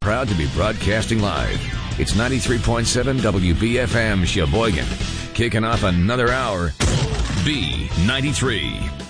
Proud to be broadcasting live. It's 93.7 WBFM Sheboygan. Kicking off another hour. B93.